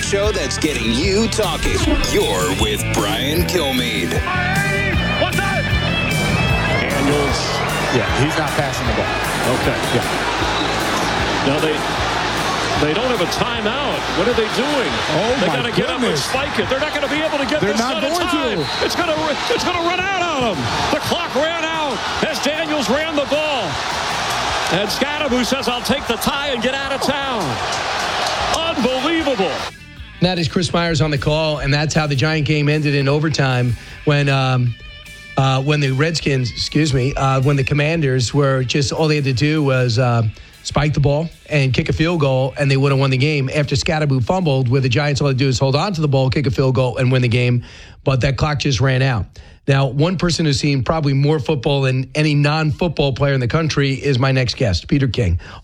show that's getting you talking. You're with Brian Kilmeade. What's that? Daniels. Yeah, he's not passing the ball. Okay. Yeah. Now they don't have a timeout. What are they doing? They got to get up and spike it. They're not going to be able to get this out of time. It's going to run out on them. The clock ran out as Daniels ran the ball. And Scadaboo says, I'll take the tie and get out of town. Unbelievable. That is Chris Myers on the call, and that's how the Giant game ended in overtime when the Redskins, when the Commanders were just, all they had to do was spike the ball and kick a field goal, and they would have won the game. After Scadaboo fumbled, where the Giants all they do is hold on to the ball, kick a field goal, and win the game. But that clock just ran out. Now, one person who's seen probably more football than any non-football player in the country is my next guest, Peter King.